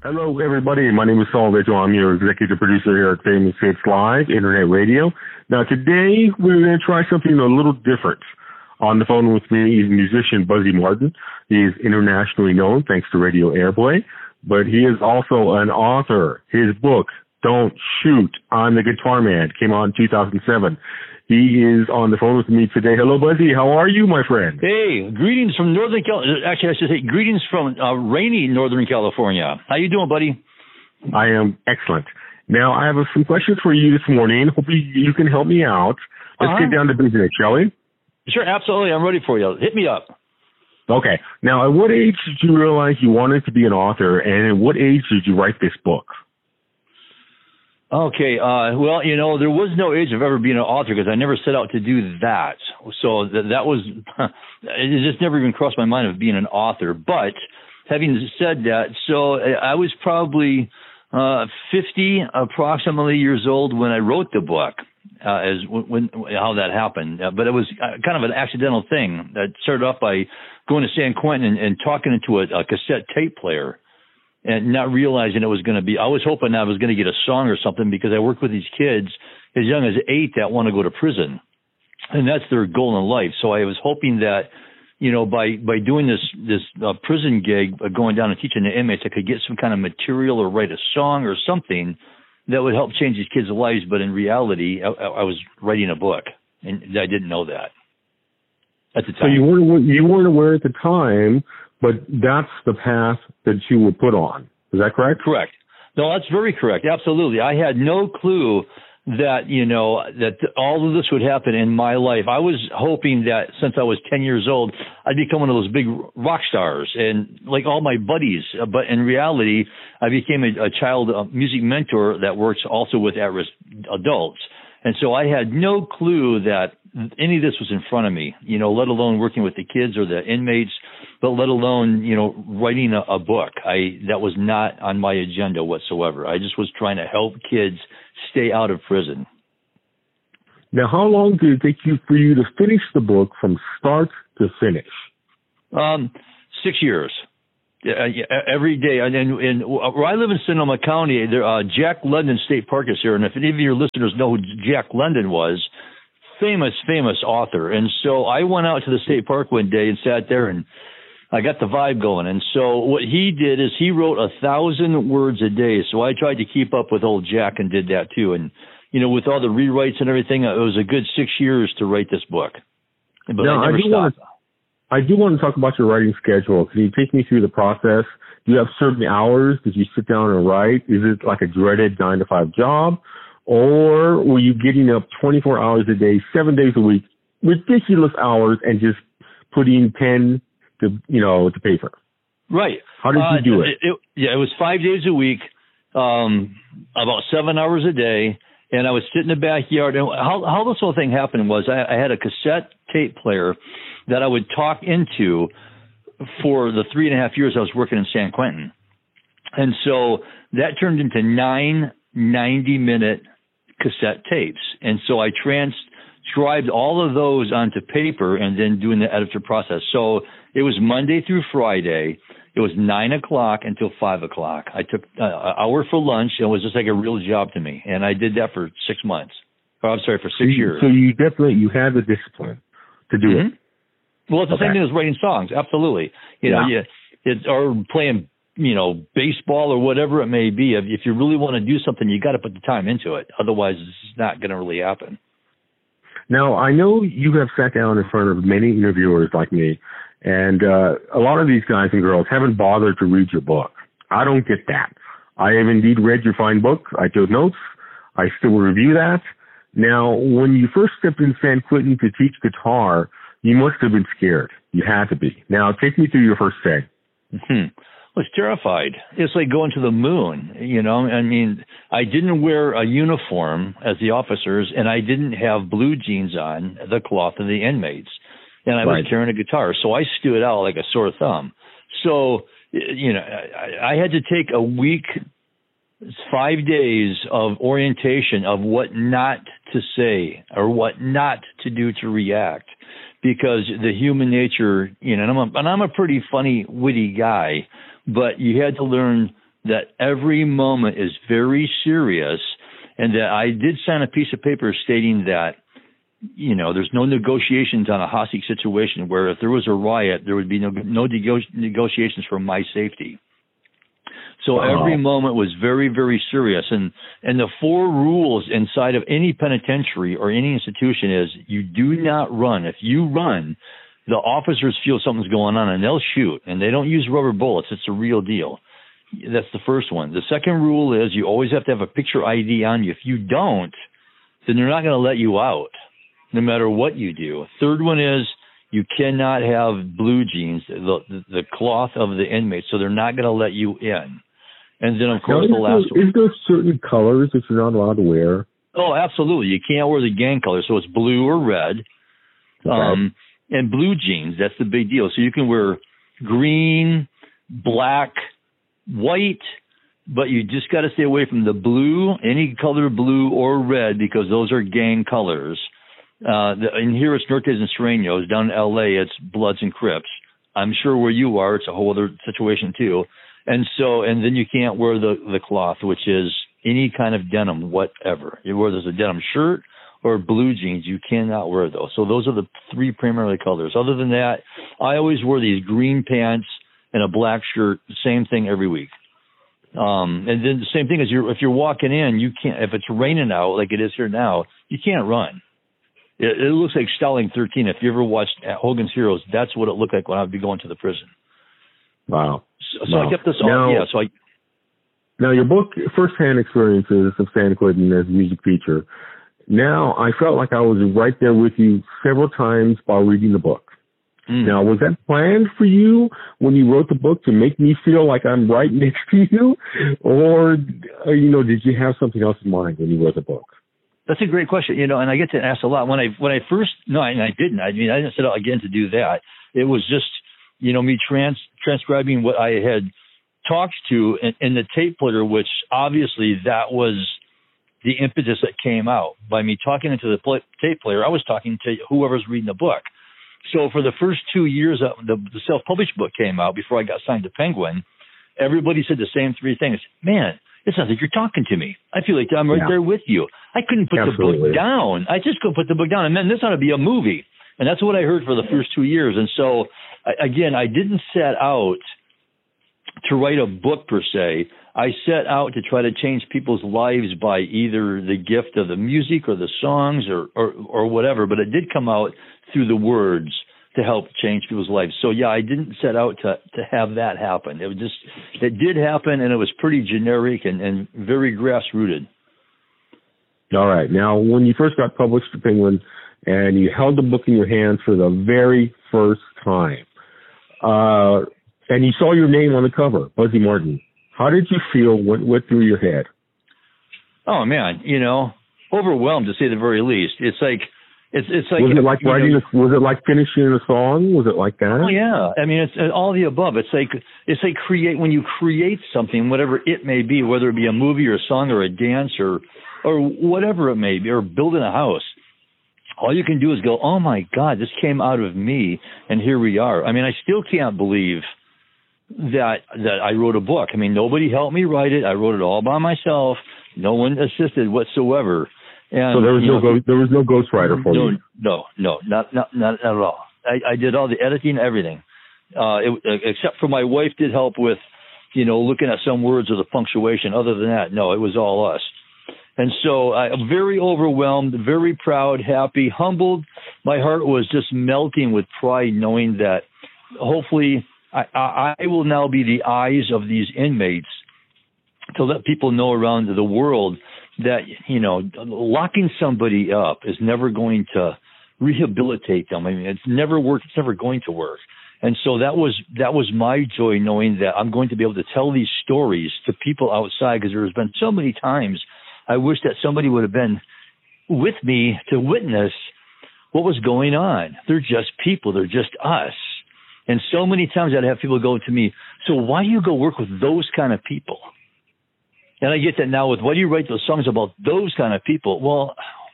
Hello, everybody. My name is Saul Vigil. I'm your executive producer here at Famous Hits Live, Internet Radio. Now, today, we're going to try something a little different. On the phone with me is musician Buzzy Martin. He is internationally known thanks to radio airplay, but he is also an author. His book, Don't Shoot, I'm the Guitar Man, came out in 2007. He is on the phone with me today. Hello, Buzzy. How are you, my friend? Hey, greetings from Northern California. Actually, I should say greetings from rainy Northern California. How you doing, buddy? I am excellent. Now, I have some questions for you this morning. Hope you can help me out. Let's get down to business, shall we? Sure, absolutely. I'm ready for you. Hit me up. Okay. Now, at what age did you realize you wanted to be an author, and at what age did you write this book? Okay, well, you know, there was no age of ever being an author because I never set out to do that. So that was, it just never even crossed my mind of being an author. But having said that, so I was probably 50 approximately years old when I wrote the book, how that happened. But it was kind of an accidental thing. That started off by going to San Quentin and talking into a cassette tape player. And not realizing it was going to be, I was hoping I was going to get a song or something because I work with these kids as young as 8 that want to go to prison. And that's their goal in life. So I was hoping that, you know, by doing this prison gig, going down and teaching the inmates, I could get some kind of material or write a song or something that would help change these kids' lives. But in reality, I was writing a book, and I didn't know that at the time. So you weren't aware at the time, but that's the path that you were put on. Is that correct? Correct. No, that's very correct. Absolutely. I had no clue that, you know, that all of this would happen in my life. I was hoping that since I was 10 years old, I'd become one of those big rock stars and like all my buddies. But in reality, I became a child music mentor that works also with at-risk adults. And so I had no clue that any of this was in front of me, you know, let alone working with the kids or the inmates, but let alone, you know, writing a book. That was not on my agenda whatsoever. I just was trying to help kids stay out of prison. Now, how long did it take for you to finish the book from start to finish? 6 years. Every day. And where I live in Sonoma County, Jack London State Park is here. And if any of your listeners know who Jack London was, famous author. And so I went out to the state park one day and sat there and I got the vibe going. And so what he did is he wrote 1,000 words a day. So I tried to keep up with old Jack and did that too. And, you know, with all the rewrites and everything, it was a good 6 years to write this book. But now, I never stopped. I do want to talk about your writing schedule. Can you take me through the process? Do you have certain hours that you sit down and write? Is it like a dreaded 9-to-5 job? Or were you getting up 24 hours a day, 7 days a week, ridiculous hours, and just putting pen to paper? Right. How did you do it? It was 5 days a week, about 7 hours a day, and I would sit in the backyard. And how this whole thing happened was I had a cassette tape player that I would talk into for the 3.5 years I was working in San Quentin. And so that turned into 9 90-minute cassette tapes. And so I transcribed all of those onto paper and then doing the editor process. So it was Monday through Friday. It was 9 o'clock until 5 o'clock. I took an hour for lunch. It was just like a real job to me. And I did that for 6 months. For 6 years. So you had the discipline to do it. Well, it's the same thing as writing songs. Absolutely. You know, or playing, you know, baseball or whatever it may be. If you really want to do something, you got to put the time into it. Otherwise, it's not going to really happen. Now, I know you have sat down in front of many interviewers like me, and a lot of these guys and girls haven't bothered to read your book. I don't get that. I have indeed read your fine book. I took notes. I still review that. Now, when you first stepped in San Quentin to teach guitar, you must have been scared. You had to be. Now, take me through your first day. I was terrified. It's like going to the moon, you know. I mean, I didn't wear a uniform as the officers, and I didn't have blue jeans on, the cloth of the inmates, and I was carrying a guitar. So I stood out like a sore thumb. So, you know, I had to take a week, 5 days of orientation of what not to say or what not to do to react. Because the human nature, you know, and I'm a pretty funny, witty guy, but you had to learn that every moment is very serious, and that I did sign a piece of paper stating that, there's no negotiations on a hostage situation, where if there was a riot, there would be no negotiations for my safety. So every moment was very, very serious. And the 4 rules inside of any penitentiary or any institution is you do not run. If you run, the officers feel something's going on and they'll shoot. And they don't use rubber bullets. It's a real deal. That's the first one. The second rule is you always have to have a picture ID on you. If you don't, then they're not going to let you out, no matter what you do. Third one is you cannot have blue jeans, the cloth of the inmates, so they're not going to let you in. And then, of course, the last one. Is there certain colors that you're not allowed to wear? Oh, absolutely. You can't wear the gang color, so it's blue or red. Okay. And blue jeans, that's the big deal. So you can wear green, black, white, but you just got to stay away from the blue, any color blue or red, because those are gang colors. And here it's Nortes and Sureños. Down in L.A., it's Bloods and Crips. I'm sure where you are, it's a whole other situation too. And then you can't wear the cloth, which is any kind of denim, whatever. Whether it's a denim shirt or blue jeans, you cannot wear those. So those are the 3 primary colors. Other than that, I always wear these green pants and a black shirt, same thing every week. And then the same thing is if you're walking in, you can't, if it's raining out like it is here now, you can't run. It looks like Stalling 13. If you ever watched Hogan's Heroes, that's what it looked like when I would be going to the prison. Wow. So I kept this all. Now, your book, Firsthand Experiences of San Quentin as a music feature. Now, I felt like I was right there with you several times while reading the book. Now, was that planned for you when you wrote the book to make me feel like I'm right next to you? Or, did you have something else in mind when you wrote the book? That's a great question, and I get to ask a lot. When I first, no, I didn't. I didn't set out again to do that. It was just, me transcribing what I had talked to in the tape player, which obviously that was the impetus that came out. By me talking into the tape player, I was talking to whoever's reading the book. So for the first 2 years, the self-published book came out before I got signed to Penguin, everybody said the same 3 things. Man, it sounds like you're talking to me. I feel like I'm right there with you. I couldn't put the book down. I just couldn't put the book down. And man, this ought to be a movie. And that's what I heard for the first 2 years. And so, again, I didn't set out to write a book per se. I set out to try to change people's lives by either the gift of the music or the songs or whatever. But it did come out through the words to help change people's lives. So, yeah, I didn't set out to have that happen. It did happen, and it was pretty generic and very grassrooted. All right. Now, when you first got published to Penguin and you held the book in your hands for the very first time, and you saw your name on the cover, Buzzy Martin, how did you feel? What went through your head? Oh, man, overwhelmed to say the very least. It's like was it like writing? Was it like finishing a song? Was it like that? Oh yeah, I mean it's all the above. It's like when you create something, whatever it may be, whether it be a movie or a song or a dance or whatever it may be, or building a house. All you can do is go, oh my God, this came out of me, and here we are. I mean, I still can't believe that I wrote a book. I mean, nobody helped me write it. I wrote it all by myself. No one assisted whatsoever. And, so there was no ghostwriter for you? No, not at all. I did all the editing, everything, except for my wife did help with, looking at some words or the punctuation. Other than that, no, it was all us. And so I'm very overwhelmed, very proud, happy, humbled. My heart was just melting with pride, knowing that hopefully I will now be the eyes of these inmates to let people know around the world that, locking somebody up is never going to rehabilitate them. I mean, it's never worked. It's never going to work. And so that was my joy, knowing that I'm going to be able to tell these stories to people outside, because there's been so many times I wish that somebody would have been with me to witness what was going on. They're just people. They're just us. And so many times I'd have people go to me, so why do you go work with those kind of people? And I get that now with, why do you write those songs about those kind of people? Well,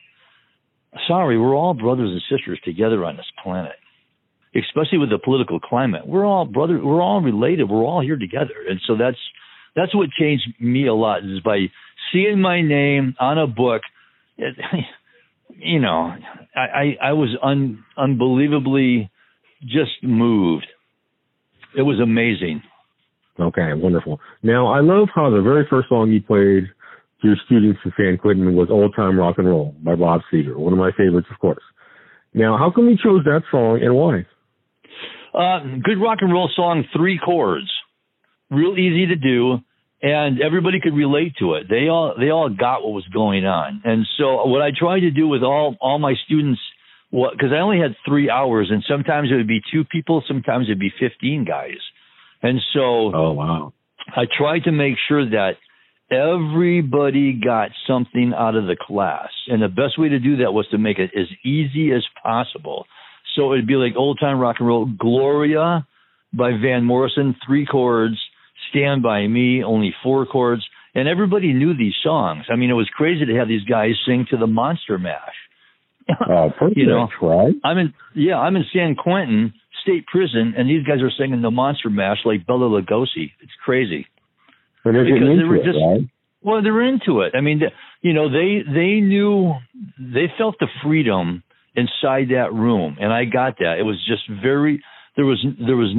sorry, we're all brothers and sisters together on this planet, especially with the political climate. We're all brothers. We're all related. We're all here together. And so that's that's what changed me a lot, is by seeing my name on a book. You know, I was unbelievably just moved. It was amazing. Okay, wonderful. Now, I love how the very first song you played to your students in San Quentin was Old Time Rock and Roll by Bob Seger, one of my favorites, of course. Now, how come you chose that song and why? Good rock and roll song, 3 chords. Real easy to do, and everybody could relate to it. They all got what was going on. And so what I tried to do with all my students, because I only had 3 hours, and sometimes it would be 2 people, sometimes it'd be 15 guys. And so oh, wow. I tried to make sure that everybody got something out of the class. And the best way to do that was to make it as easy as possible. So it'd be like Old Time Rock and Roll, Gloria by Van Morrison, 3 chords, Stand By Me, only 4 chords. And everybody knew these songs. I mean, it was crazy to have these guys sing to the Monster Mash. Oh, perfect, you know, right? I'm in San Quentin State Prison, and these guys are singing the Monster Mash like Bela Lugosi. It's crazy. But they're getting into it, right? Well, they're into it. I mean, you know, they knew, they felt the freedom inside that room, and I got that. It was just there was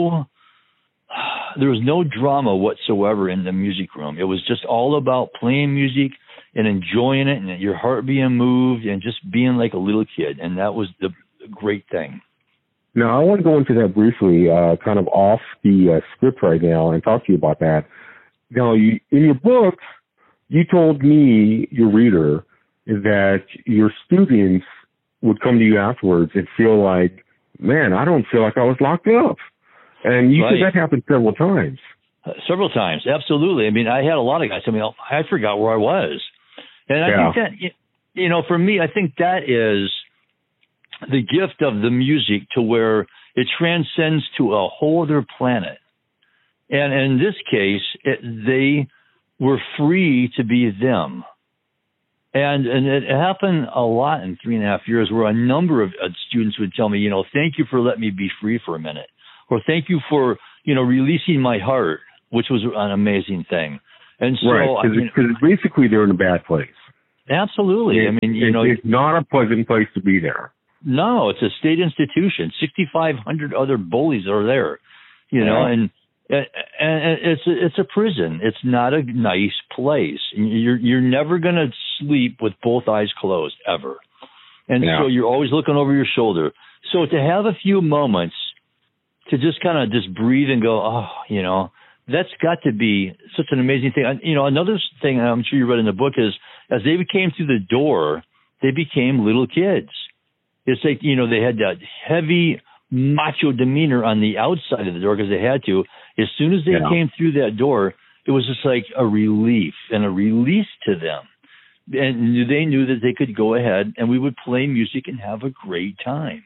no drama whatsoever in the music room. It was just all about playing music and enjoying it, and your heart being moved, and just being like a little kid, and that was the great thing. Now, I want to go into that briefly, kind of off the script right now, and talk to you about that. Now, in your book, you told me, your reader, that your students would come to you afterwards and feel like, man, I don't feel like I was locked up. And you said that happened several times. Several times, absolutely. I mean, I had a lot of guys tell me, I forgot where I was. And I think that, you know, for me, I think that is the gift of the music, to where it transcends to a whole other planet. And in this case, they were free to be them. And it happened a lot in 3.5 years, where a number of students would tell me, you know, thank you for letting me be free for a minute. Or thank you for, you know, releasing my heart, which was an amazing thing. And so, right, because basically they're in a bad place. Absolutely. I mean, you know, it's not a pleasant place to be there. No, it's a state institution. 6,500 other bullies are there, you know, and it's a prison. It's not a nice place. You're never going to sleep with both eyes closed, ever. And so you're always looking over your shoulder. So to have a few moments to just kind of just breathe and go, oh, you know, that's got to be such an amazing thing. You know, another thing I'm sure you read in the book is, as they came through the door, they became little kids. It's like, you know, they had that heavy macho demeanor on the outside of the door because they had to. As soon as they came through that door, it was just like a relief and a release to them. And they knew that they could go ahead and we would play music and have a great time.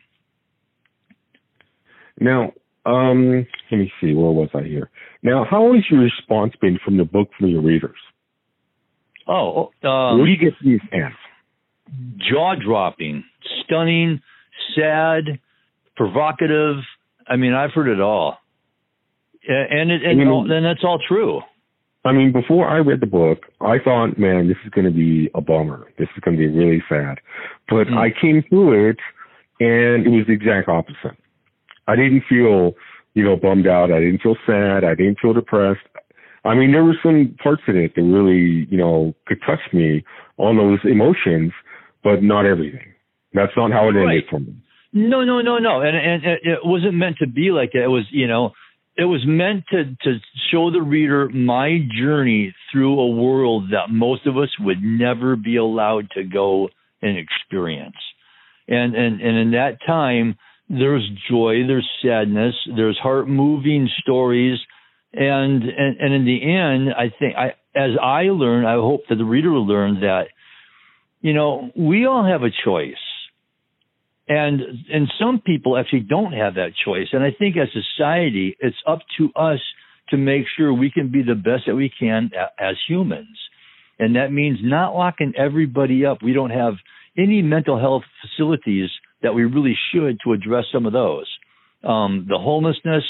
Now, let me see, where was I here? Now, how has your response been from the book from your readers? What do you get from these fans? Jaw-dropping, stunning, sad, provocative. I mean, I've heard it all. And that's all true. I mean, before I read the book, I thought, man, this is going to be a bummer. This is going to be really sad. But I came through it, and it was the exact opposite. I didn't feel, you know, bummed out. I didn't feel sad. I didn't feel depressed. I mean, there were some parts in it that really, you know, could touch me on those emotions, but not everything. That's not how it ended for me. No. And it wasn't meant to be like that. It was, you know, it was meant to show the reader my journey through a world that most of us would never be allowed to go and experience. And in that time, there's joy, there's sadness, there's heart-moving stories. And in the end, I think, as I learn, I hope that the reader will learn that, you know, we all have a choice. And some people actually don't have that choice. And I think as a society, it's up to us to make sure we can be the best that we can as humans. And that means not locking everybody up. We don't have any mental health facilities that we really should to address some of those. The homelessness,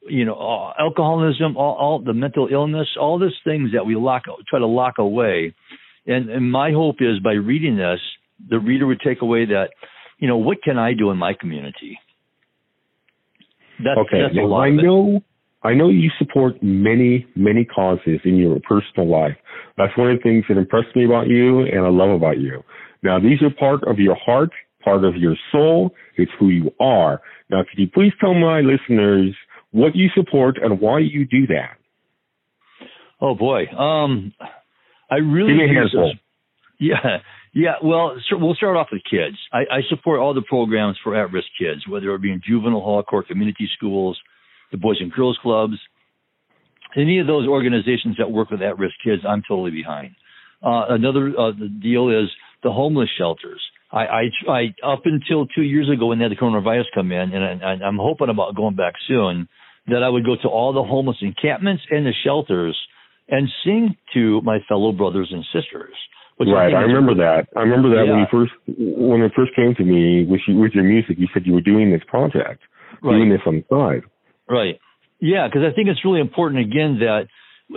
alcoholism, all the mental illness, all these things that we try to lock away. And my hope is by reading this, the reader would take away that, what can I do in my community? That's a lot of it. I know you support many, many causes in your personal life. That's one of the things that impressed me about you and I love about you. Now, these are part of your heart, part of your soul. It's who you are. Now, could you please tell my listeners what you support and why you do that? Oh, boy. I really Give me a handful. Yeah. Well, we'll start off with kids. I support all the programs for at-risk kids, whether it be in juvenile hall, court community schools, the Boys and Girls Clubs, any of those organizations that work with at-risk kids, I'm totally behind. Another deal is the homeless shelters. I up until 2 years ago when they had the coronavirus come in, and I'm hoping about going back soon, that I would go to all the homeless encampments and the shelters and sing to my fellow brothers and sisters. Right, I remember that. I remember that when it first came to me with your music, you said you were doing this project, doing this on the side. Right. Yeah, because I think it's really important, again, that,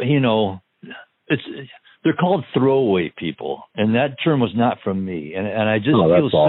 they're called throwaway people, and that term was not from me. And I just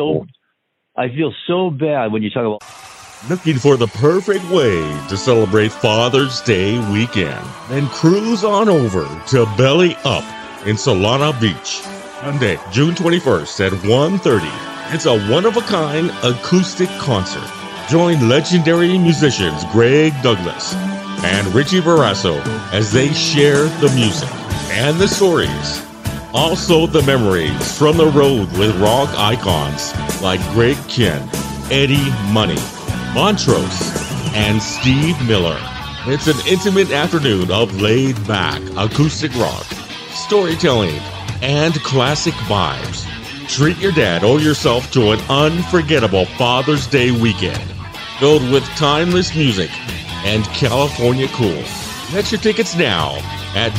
feel so bad when you talk about... Looking for the perfect way to celebrate Father's Day weekend? Then cruise on over to Belly Up in Solana Beach. Monday, June 21st at 1:30. It's a one-of-a-kind acoustic concert. Join legendary musicians Greg Douglas and Richie Barrasso as they share the music and the stories. Also the memories from the road with rock icons like Greg Kihn, Eddie Money, Montrose, and Steve Miller. It's an intimate afternoon of laid-back acoustic rock, storytelling, and classic vibes. Treat your dad or yourself to an unforgettable Father's Day weekend filled with timeless music and California cool. Get your tickets now at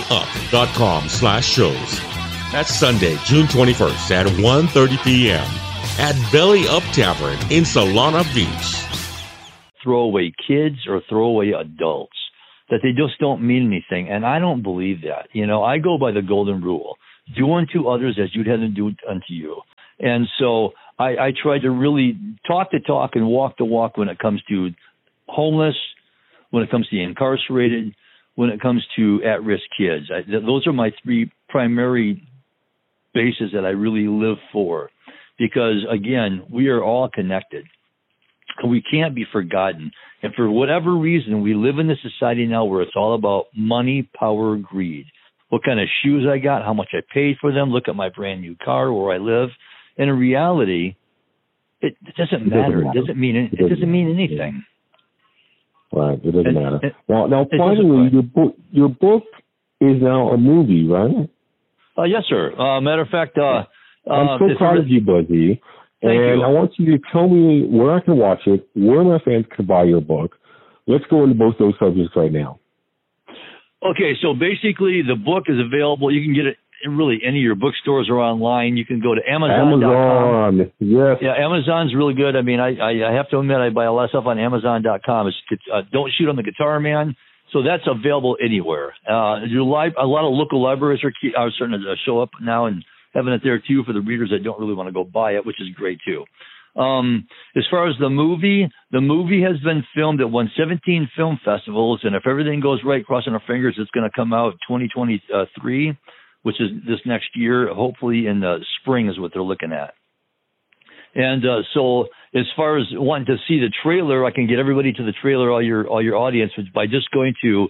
bellyup.com/shows. That's Sunday, June 21st at 1:30 p.m. at Belly Up Tavern in Solana Beach. Throwaway kids or throwaway adults, that they just don't mean anything. And I don't believe that. I go by the golden rule. Do unto others as you'd have them do unto you. And so I try to really talk the talk and walk the walk when it comes to homeless, when it comes to the incarcerated, when it comes to at-risk kids. Those are my three primary bases that I really live for. Because, again, we are all connected. We can't be forgotten. And for whatever reason, we live in a society now where it's all about money, power, greed. What kind of shoes I got, how much I paid for them, look at my brand new car, where I live. And in reality, it doesn't matter. It doesn't mean anything. Right, it doesn't matter. Now, finally, your book is now a movie, right? Yes, sir. Matter of fact, I'm so proud of you, Buzzy. Thank you. I want you to tell me where I can watch it, where my fans can buy your book. Let's go into both those subjects right now. Okay, so basically the book is available. You can get it in really any of your bookstores or online. You can go to Amazon.com. Amazon, yes. Yeah, Amazon's really good. I mean, I have to admit I buy a lot of stuff on Amazon.com. Don't Shoot on the Guitar Man. So that's available anywhere. A lot of local libraries are starting to show up now and having it there too for the readers that don't really want to go buy it, which is great too. As far as the movie has been filmed at 17 film festivals, and if everything goes right, crossing our fingers, it's going to come out 2023, which is this next year. Hopefully in the spring is what they're looking at. And so as far as wanting to see the trailer, I can get everybody to the trailer, all your audience, by just going to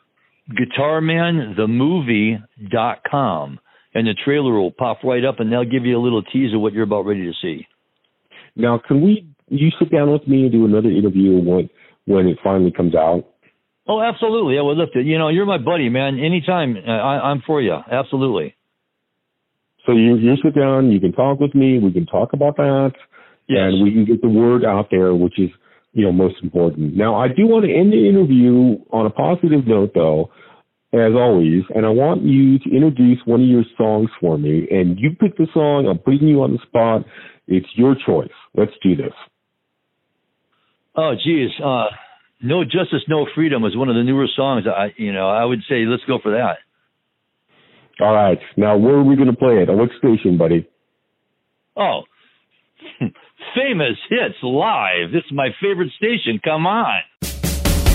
guitarmanthemovie.com, and the trailer will pop right up, and they'll give you a little tease of what you're about ready to see. Now, you sit down with me and do another interview when it finally comes out? Oh, absolutely. I would love to. You're my buddy, man. Anytime, I'm for you. Absolutely. So you sit down, you can talk with me, we can talk about that, yes, and we can get the word out there, which is, most important. Now, I do want to end the interview on a positive note, though, as always, and I want you to introduce one of your songs for me, and you pick the song, I'm putting you on the spot, it's your choice. Let's do this. Oh, geez. No Justice, No Freedom was one of the newer songs. I would say let's go for that. All right. Now, where are we going to play it? On what station, buddy? Oh, Famous Hits Live. This is my favorite station. Come on.